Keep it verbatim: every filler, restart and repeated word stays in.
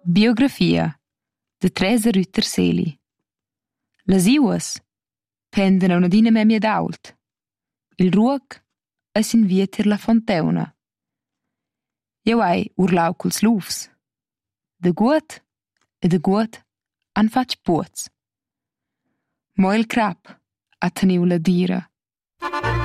Biografia de Teresa Rütter-Seli. Las iuas pendan a una dina memia d'ault. Il ruoc è sin via tir la fonteuna. Jeu hai urlau culs lufs. De guot e de guot han fatg puoz. Mo il crap ha teniu la dira